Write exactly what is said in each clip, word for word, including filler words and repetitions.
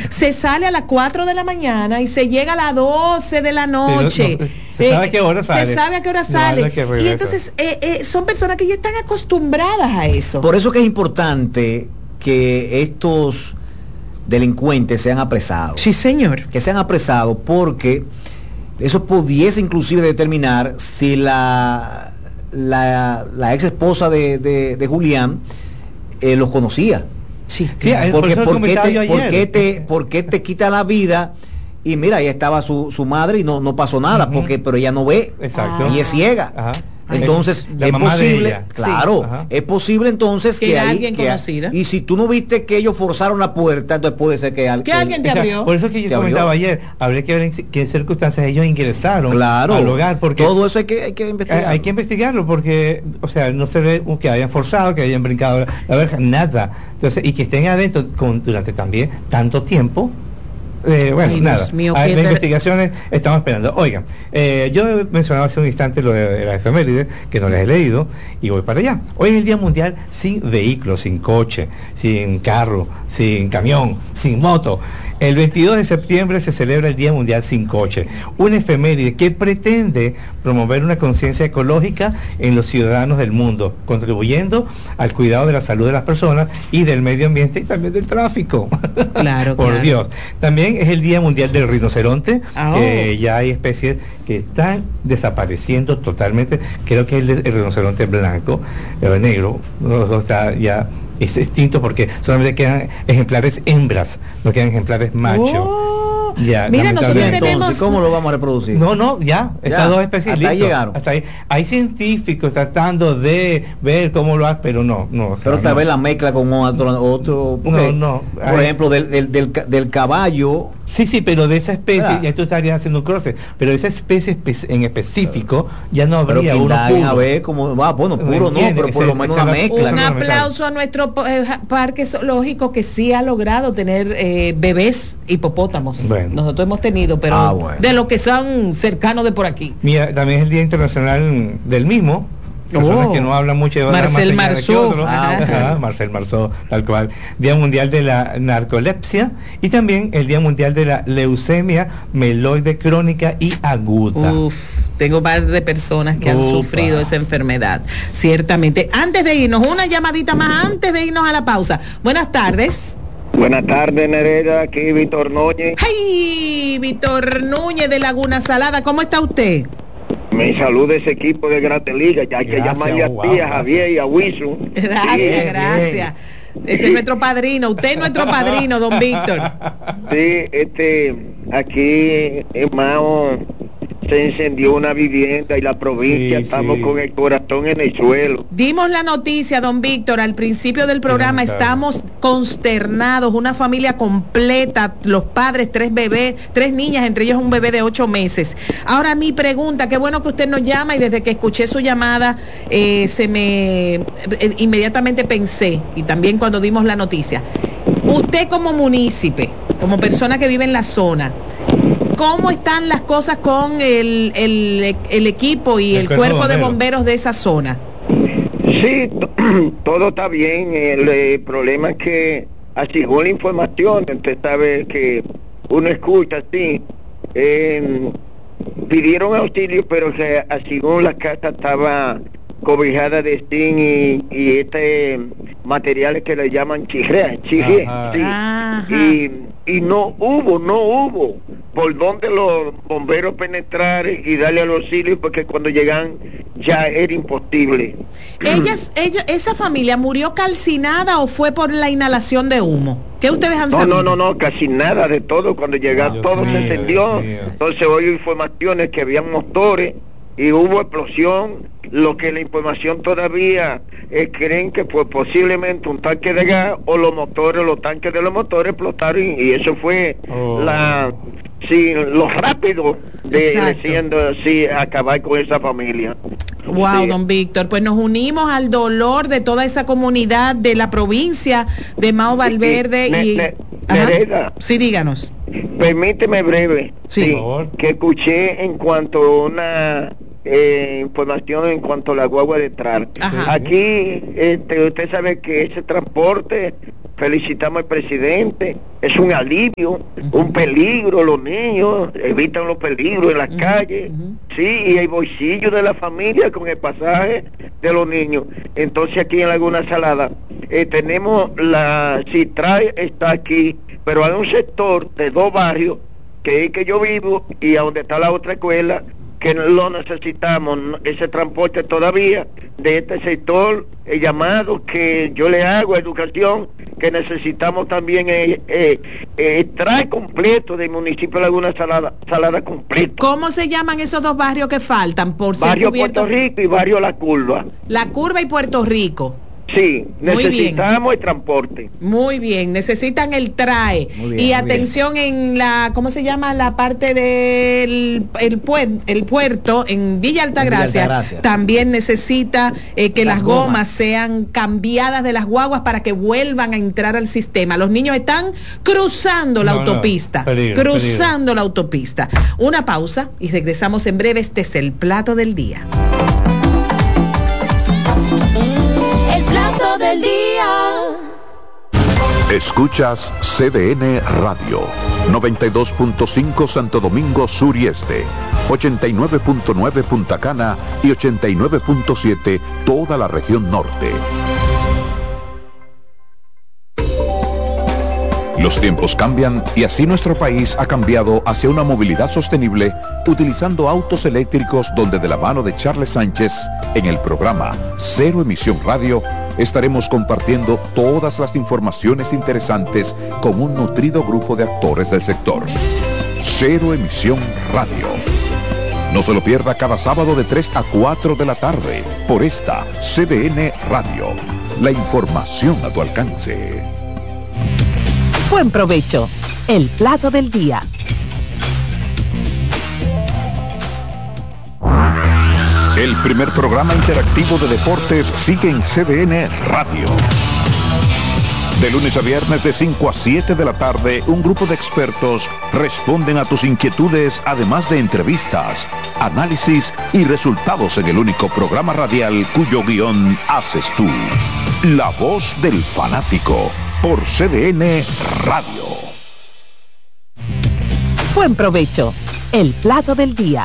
se sale a las cuatro de la mañana y se llega a las doce de la noche. Sí, no, no, se sabe a qué hora sale. Se sabe a qué hora sale. No, y entonces eh, eh, son personas que ya están acostumbradas a eso. Por eso que es importante que estos delincuentes sean apresados. Sí, señor. Que sean apresados, porque eso pudiese inclusive determinar si la la, la ex esposa de, de, de Julián eh, los conocía. Sí, sí, porque por qué te, por qué te, por qué te quita la vida. Y mira, ahí estaba su, su madre y no, no pasó nada, uh-huh. porque pero ella no ve. Exacto. Y es ciega. Ajá. Entonces la es posible, sí. claro, Ajá. es posible entonces que, que hay alguien que, conocida. Y si tú no viste que ellos forzaron la puerta, entonces puede ser que, al, que alguien te abrió. O sea, por eso que yo comentaba abrió. ayer, habría que ver en qué circunstancias ellos ingresaron claro, al hogar, porque todo eso hay que, hay que investigarlo. Hay, hay que investigarlo porque, o sea, no se ve que hayan forzado, que hayan brincado la, la verja, nada. Entonces, y que estén adentro con, durante también tanto tiempo. Eh, bueno, Ay, nada, mío, las ter... investigaciones estamos esperando. Oigan, eh, yo mencionaba hace un instante lo de, de las efemérides, que no las he leído, y voy para allá. Hoy es el Día Mundial sin vehículos, sin coche, sin carro, sin camión, sin moto. El veintidós de septiembre se celebra el Día Mundial sin coche, una efeméride que pretende promover una conciencia ecológica en los ciudadanos del mundo, contribuyendo al cuidado de la salud de las personas y del medio ambiente y también del tráfico. Claro, por claro. Dios. También es el Día Mundial del Rinoceronte, oh. que ya hay especies que están desapareciendo totalmente. Creo que es el, el rinoceronte blanco, el negro, los dos está ya es extinto porque solamente quedan ejemplares hembras, no quedan ejemplares machos. Oh. Ya, mira, nosotros tenemos... Entonces, ¿cómo lo vamos a reproducir? No, no, ya, ya estas dos especies hasta ahí llegaron. Hasta ahí. Hay científicos tratando de ver cómo lo hacen, pero no, no. O sea, pero tal no. vez la mezcla con otro, otro no, no. Por hay... ejemplo, del, del, del, del caballo. Sí, sí, pero de esa especie, ¿verdad? Ya tú estarías haciendo un cruce, pero de esa especie en específico, claro. Ya no habría pero uno puro. A ver cómo va, bueno, puro no, pero por lo menos una mezcla. Un aplauso a nuestro eh, parque zoológico que sí ha logrado tener eh, bebés hipopótamos. Bueno. Nosotros hemos tenido, pero ah, bueno. de los que son cercanos de por aquí. Mira, también es el Día Internacional del mismo. Personas oh. que no hablan mucho de Marcel Marceau, ah, ajá, Marcel Marceau, tal cual. Día Mundial de la Narcolepsia y también el Día Mundial de la Leucemia Meloide Crónica y Aguda. Uf, tengo un par de personas que Upa. han sufrido esa enfermedad, ciertamente. Antes de irnos, una llamadita más antes de irnos a la pausa. Buenas tardes. Buenas tardes, Nereida, aquí Víctor Núñez. ¡Hey! Víctor Núñez de Laguna Salada, ¿cómo está usted? Me saluda ese equipo de Grande Liga, ya hay que llamarle a ti, a Javier y a Wilson. Gracias, sí, gracias. Bien. Ese es nuestro padrino, usted es nuestro padrino, don Víctor. Sí, este, aquí, hermano, se encendió una vivienda y la provincia, sí, estamos sí. con el corazón en el suelo. Dimos la noticia, don Víctor, al principio del programa, sí, estamos consternados, una familia completa, los padres, tres bebés, tres niñas, entre ellos un bebé de ocho meses. Ahora mi pregunta, qué bueno que usted nos llama y desde que escuché su llamada, eh, se me, eh, inmediatamente pensé, y también cuando dimos la noticia, usted como munícipe, como persona que vive en la zona, ¿cómo están las cosas con el, el, el equipo y el, el cuerpo, cuerpo de bomberos de esa zona? Sí, todo está bien. El, el problema es que, así según la información, usted sabe que uno escucha así, eh, pidieron auxilio, pero que según la casa estaba cobijada de zinc y, y este materiales que le llaman chirre, chirre, sí. Ajá. y y no hubo, no hubo por donde los bomberos penetrar y darle al auxilio, porque cuando llegan ya era imposible. Ellas, ellos, esa familia murió calcinada o fue por la inhalación de humo. ¿Qué ustedes han no, sabido? No, no, no, casi nada de todo. Cuando llegaron, todo mío, se encendió. Entonces oí informaciones que habían motores y hubo explosión. Lo que la información todavía eh, creen que fue posiblemente un tanque de gas o los motores, los tanques de los motores explotaron y, y eso fue oh. la sí, lo rápido de siendo sí, acabar con esa familia. Wow, sí. Don Víctor, pues nos unimos al dolor de toda esa comunidad de la provincia de Mao Valverde y, y, y... Ne, ne, Nereida, sí, díganos. Permíteme breve, sí, sí que escuché en cuanto a una Eh, información en cuanto a la guagua de Trar. Ajá. Aquí este, usted sabe que ese transporte felicitamos al presidente, es un alivio, un peligro, los niños evitan los peligros en las uh-huh, calles, uh-huh. sí, y hay bolsillo de la familia con el pasaje de los niños. Entonces aquí en Laguna Salada eh, tenemos la Citrae está aquí, pero hay un sector de dos barrios que es que yo vivo y a donde está la otra escuela, que lo necesitamos, ese transporte todavía de este sector, el llamado que yo le hago a educación, que necesitamos también eh, eh, eh, trae completo del municipio de Laguna Salada, Salada completo. ¿Cómo se llaman esos dos barrios que faltan? Por barrio Puerto Rico y barrio La Curva. La Curva y Puerto Rico. Sí, necesitamos el transporte. Muy bien, necesitan el trae. Bien, y atención bien. En la, ¿cómo se llama? La parte del el, puer, el puerto en Villa Altagracia, Villa Altagracia. También necesita eh, que las, las gomas. gomas sean cambiadas de las guaguas para que vuelvan a entrar al sistema. Los niños están cruzando la no, autopista, no. Peligro, cruzando peligro. la autopista. Una pausa y regresamos en breve. Este es el plato del día. Del día. Escuchas C D N Radio, noventa y dos punto cinco Santo Domingo Sur y Este, ochenta y nueve punto nueve Punta Cana y ochenta y nueve punto siete toda la región norte. Los tiempos cambian y así nuestro país ha cambiado hacia una movilidad sostenible utilizando autos eléctricos, donde de la mano de Charles Sánchez en el programa Cero Emisión Radio estaremos compartiendo todas las informaciones interesantes con un nutrido grupo de actores del sector. Cero Emisión Radio. No se lo pierda cada sábado de tres a cuatro de la tarde por esta C D N Radio. La información a tu alcance. Buen provecho. El plato del día. El primer programa interactivo de deportes sigue en C D N Radio. De lunes a viernes de cinco a siete de la tarde, un grupo de expertos responden a tus inquietudes, además de entrevistas, análisis y resultados en el único programa radial cuyo guión haces tú. La voz del fanático, por C D N Radio. Buen provecho. El plato del día.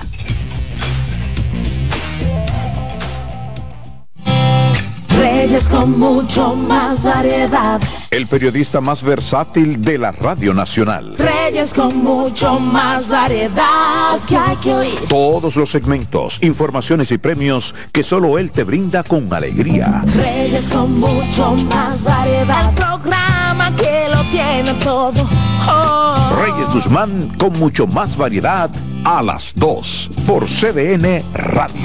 Reyes con mucho más variedad. El periodista más versátil de la Radio Nacional. Reyes con mucho más variedad que hay que oír. Todos los segmentos, informaciones y premios que solo él te brinda con alegría. Reyes con mucho más variedad. El programa que lo tiene todo. Oh. Reyes Guzmán con mucho más variedad a las dos por C D N Radio.